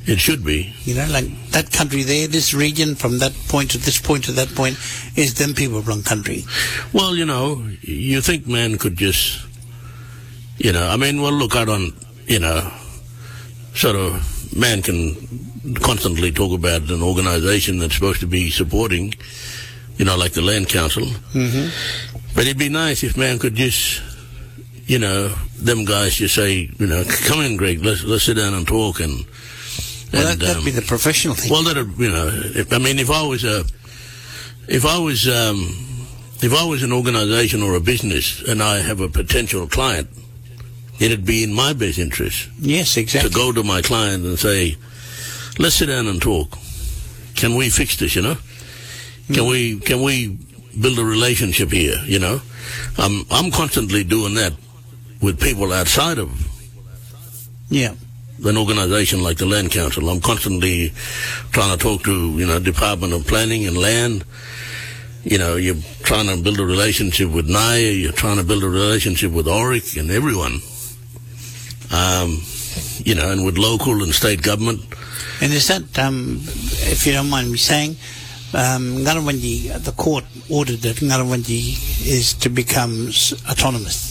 It should be. Like that country there, this region, from that point to this point to that point, is them people from country. Well, you think man could just, look, I don't, sort of, man can constantly talk about an organization that's supposed to be supporting, like the Land Council. Mm-hmm. But it'd be nice if man could just, them guys just say, come in, Greg, let's sit down and talk that'd be the professional thing. Well, if I was an organization or a business and I have a potential client, it'd be in my best interest. Yes, exactly. To go to my client and say, let's sit down and talk. Can we fix this, Can we build a relationship here, I'm constantly doing that with people outside of an organization like the Land Council. I'm constantly trying to talk to, Department of Planning and Land. You're trying to build a relationship with NIA, you're trying to build a relationship with ORIC and everyone. And with local and state government. And is that, if you don't mind me saying, Ngaravandji, the court ordered that Ngaravandji is to become autonomous?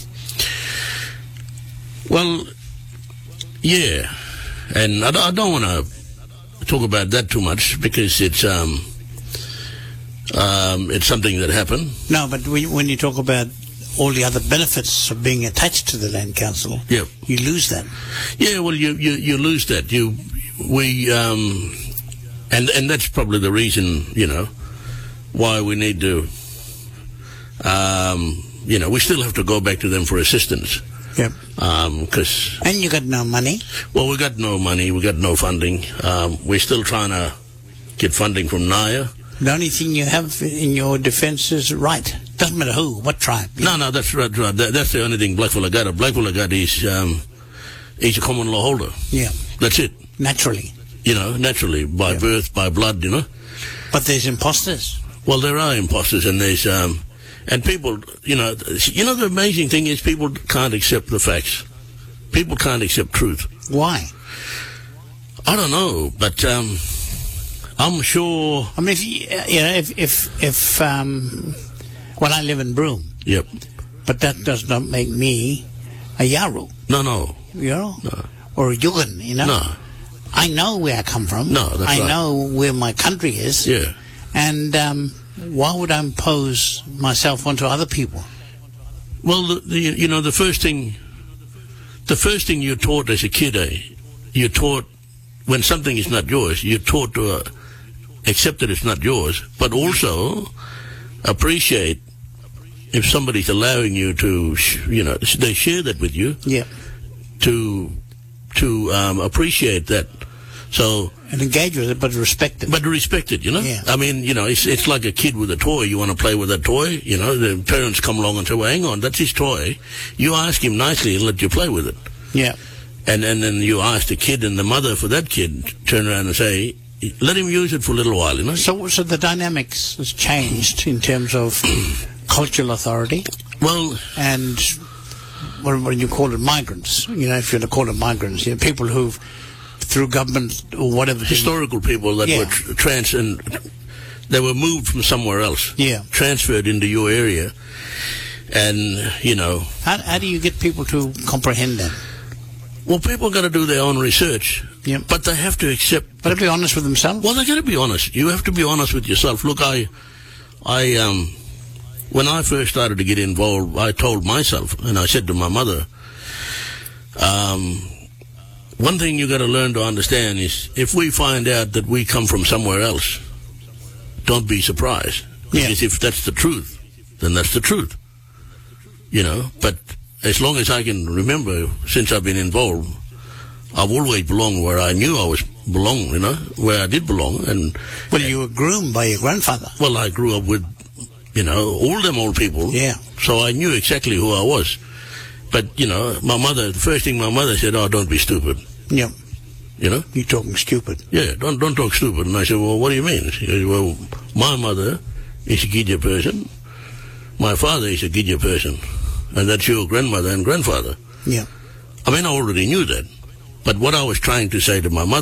Well, yeah, and I don't want to talk about that too much because it's something that happened. No, but when you talk about all the other benefits of being attached to the Land Council, you lose that. Yeah, well, you lose that. And that's probably the reason, why we need to, we still have to go back to them for assistance. Yep. And you got no money? Well, we got no money. We got no funding. We're still trying to get funding from NIA. The only thing you have in your defense is right. Doesn't matter who, what tribe. No, that's right. That's the only thing Blackfella got. Blackfella got is, he's a common law holder. Yeah. That's it. Naturally. Naturally, by birth, by blood, But there's imposters. Well, there are imposters, and there's, and people, the amazing thing is people can't accept the facts. People can't accept truth. Why? I don't know, but, I'm sure. I mean, if well, I live in Broome. Yep. But that does not make me a Yawuru. No. No. Or a Yugan, No. I know where I come from. No, that's right. I know where my country is. Yeah. And why would I impose myself onto other people? Well, the first thing you're taught as a kid, you're taught when something is not yours, you're taught to accept that it's not yours, but also appreciate if somebody's allowing you to, they share that with you. Yeah. To appreciate that. So. And engage with it, but respect it. But respect it, Yeah. I mean, it's like a kid with a toy. You want to play with that toy, the parents come along and say, well, hang on, that's his toy. You ask him nicely and let you play with it. Yeah. And then you ask the kid and the mother for that kid, turn around and say, let him use it for a little while, So the dynamics has changed in terms of cultural authority. Well. And when you call it migrants, if you're going to call it migrants, people who've, through government or whatever. Historical people that were they were moved from somewhere else. Yeah. Transferred into your area. And, How do you get people to comprehend that? Well, people got to do their own research, Yep. but they have to accept. But be honest with themselves. Well, they got to be honest. You have to be honest with yourself. Look, I when I first started to get involved, I told myself, and I said to my mother, one thing you got to learn to understand is if we find out that we come from somewhere else, don't be surprised. Because if that's the truth, then that's the truth. But as long as I can remember, since I've been involved, I've always belonged where I knew I was where I did belong. And well, you were groomed by your grandfather. Well, I grew up with, all them old people. Yeah. So I knew exactly who I was. But, my mother, the first thing my mother said, oh, don't be stupid. Yeah. You're talking stupid. Yeah, don't talk stupid. And I said, well, what do you mean? She goes, well, my mother is a Gidja person. My father is a Gidja person. And that's your grandmother and grandfather. Yeah. I mean, I already knew that. But what I was trying to say to my mother